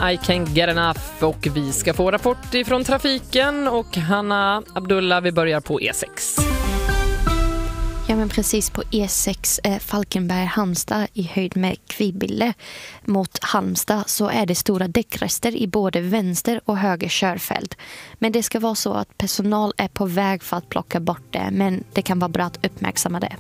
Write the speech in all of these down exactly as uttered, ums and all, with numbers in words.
I Can't Get Enough och vi ska få rapport ifrån trafiken och Hanna Abdullah, vi börjar på E sex. Ja, men precis på E sex eh, Falkenberg-Halmstad i höjd med Kvibille mot Halmstad så är det stora däckrester i både vänster och höger körfält. Men det ska vara så att personal är på väg för att plocka bort det, men det kan vara bra att uppmärksamma det.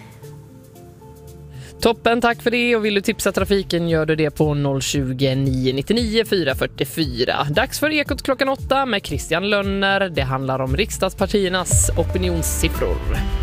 Toppen, tack för det, och vill du tipsa trafiken gör du det på noll tjugo, nio nittionio, fyra fyrtiofyra. Dags för Ekot klockan åtta med Christian Lönner. Det handlar om riksdagspartiernas opinionssiffror.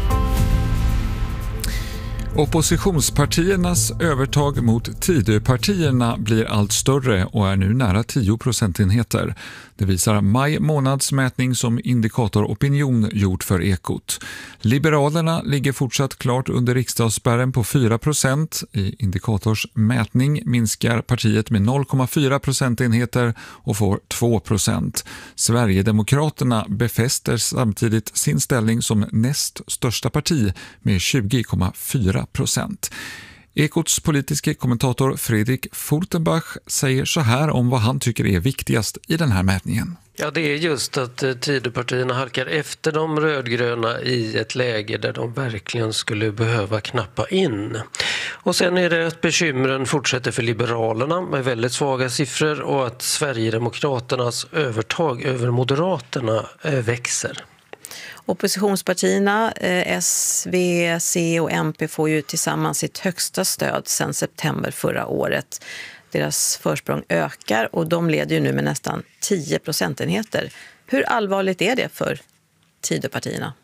Oppositionspartiernas övertag mot Tidöpartierna blir allt större och är nu nära tio procentenheter. Det visar maj månads mätning som Indikator Opinion gjort för Ekot. Liberalerna ligger fortsatt klart under riksdagsspärren på fyra procent. I Indikators mätning minskar partiet med noll komma fyra procentenheter och får två procent. Sverigedemokraterna befäster samtidigt sin ställning som näst största parti med tjugo komma fyra procent. Ekots politiska kommentator Fredrik Furtenbach säger så här om vad han tycker är viktigast i den här mätningen. Ja, det är just att Tidöpartierna halkar efter de rödgröna i ett läge där de verkligen skulle behöva knappa in. Och sen är det att bekymren fortsätter för Liberalerna med väldigt svaga siffror och att Sverigedemokraternas övertag över Moderaterna växer. Oppositionspartierna, eh, S, V, C och M P får ju tillsammans sitt högsta stöd sedan september förra året. Deras försprång ökar och de leder ju nu med nästan tio procentenheter. Hur allvarligt är det för Tidöpartierna?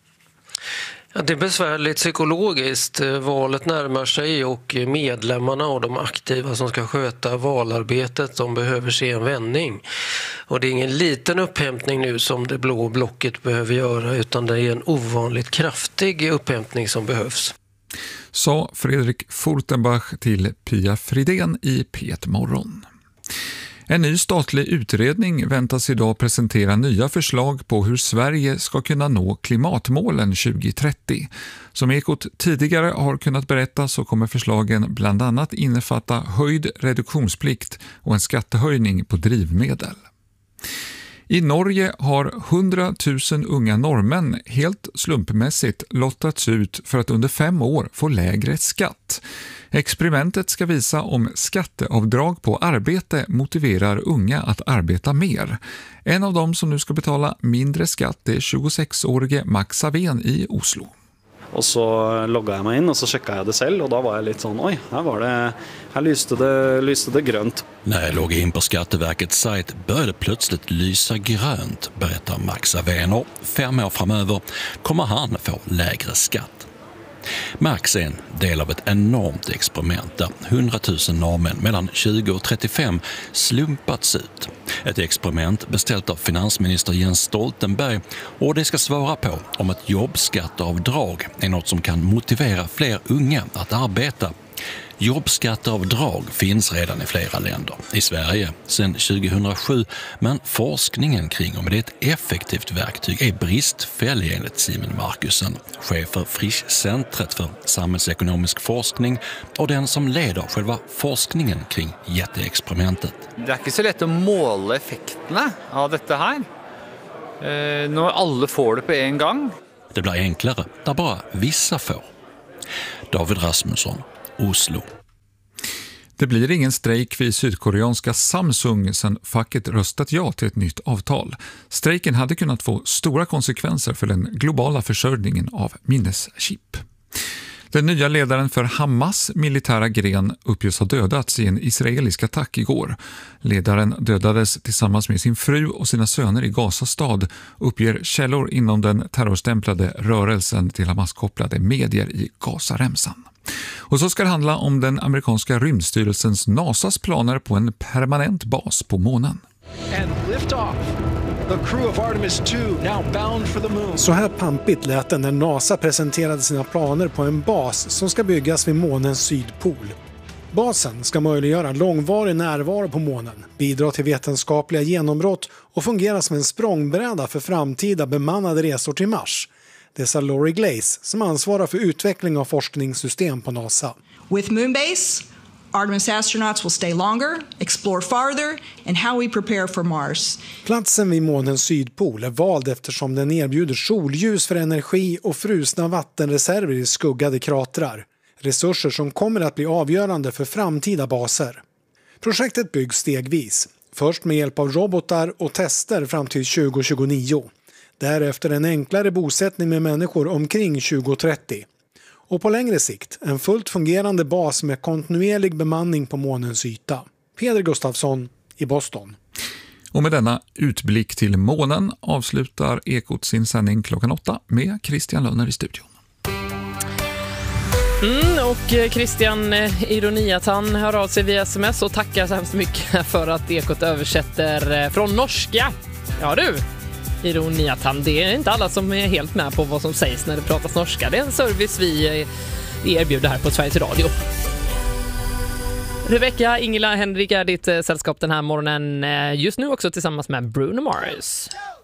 Ja, det är besvärligt psykologiskt. Valet närmar sig och medlemmarna och de aktiva som ska sköta valarbetet, de behöver se en vändning. Och det är ingen liten upphämtning nu som det blå blocket behöver göra, utan det är en ovanligt kraftig upphämtning som behövs. Sa Fredrik Furtenbach till Pia Fridén i P ett Morgon. En ny statlig utredning väntas idag presentera nya förslag på hur Sverige ska kunna nå klimatmålen tjugo trettio. Som Ekot tidigare har kunnat berätta så kommer förslagen bland annat innefatta höjd reduktionsplikt och en skattehöjning på drivmedel. I Norge har hundratusen unga norrmän helt slumpmässigt lottats ut för att under fem år få lägre skatt. Experimentet ska visa om skatteavdrag på arbete motiverar unga att arbeta mer. En av dem som nu ska betala mindre skatt är tjugosexårige Max Savén i Oslo. Och så loggade jag mig in och så checkade jag det själv och då var jag lite sån, oj, här var det, här lyste det, lyste det grönt. När jag loggar in på Skatteverkets sajt började plötsligt lysa grönt, berättar Max Savén. Fem år framöver kommer han få lägre skatt. Max är en del av ett enormt experiment där hundratusen norrmän mellan tjugo och trettiofem slumpats ut. Ett experiment beställt av finansminister Jens Stoltenberg och det ska svara på om ett jobbskatteavdrag är något som kan motivera fler unga att arbeta. Jobbskatteavdrag finns redan i flera länder. I Sverige sedan tjugohundrasju, men forskningen kring om det är ett effektivt verktyg är bristfällig enligt Simon Markusen, chef för Frischcentret för samhällsekonomisk forskning och den som leder själva forskningen kring jätteexperimentet. Det är inte så lätt att måla effekterna av detta här. Eh, när alla får det på en gång. Det blir enklare där bara vissa får. David Rasmusson, Oslo. Det blir ingen strejk vid sydkoreanska Samsung sedan facket röstat ja till ett nytt avtal. Strejken hade kunnat få stora konsekvenser för den globala försörjningen av minneschip. Den nya ledaren för Hamas militära gren uppges ha dödats i en israelisk attack igår. Ledaren dödades tillsammans med sin fru och sina söner i Gazastad, uppger källor inom den terrorstämplade rörelsen till Hamas-kopplade medier i Gazaremsan. Och så ska det handla om den amerikanska rymdstyrelsens NASAs planer på en permanent bas på månen. Så här pampigt lät det när NASA presenterade sina planer på en bas som ska byggas vid månens sydpol. Basen ska möjliggöra långvarig närvaro på månen, bidra till vetenskapliga genombrott och fungera som en språngbräda för framtida bemannade resor till Mars. Det sa Lori Glaze som ansvarar för utveckling av forskningssystem på NASA. With Moonbase, Artemis astronauts will stay longer, explore farther, and how we prepare for Mars. Platsen vid månens sydpol är vald eftersom den erbjuder solljus för energi och frusna vattenreserver i skuggade kratrar. Resurser som kommer att bli avgörande för framtida baser. Projektet byggs stegvis. Först med hjälp av robotar och tester fram till tjugo tjugonio. Därefter en enklare bosättning med människor omkring tjugo trettio. Och på längre sikt en fullt fungerande bas med kontinuerlig bemanning på månens yta. Peder Gustafsson i Boston. Och med denna utblick till månen avslutar Ekot sin sändning klockan åtta med Christian Lönner i studion. Mm, och Christian Ironiatan hör av sig via sms och tackar så hemskt mycket för att Ekot översätter från norska. Ja du, Ironiatan, det är inte alla som är helt med på vad som sägs när det pratas norska. Det är en service vi erbjuder här på Sveriges Radio. Rebecca, Ingela, Henrik är ditt sällskap den här morgonen, just nu också tillsammans med Bruno Mars.